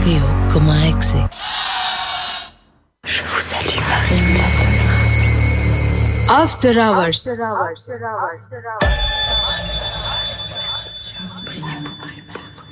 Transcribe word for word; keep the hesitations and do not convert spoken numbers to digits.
δύο κόμμα έξι. Je vous salue Marie. After Hours. After hours. After hours. After hours.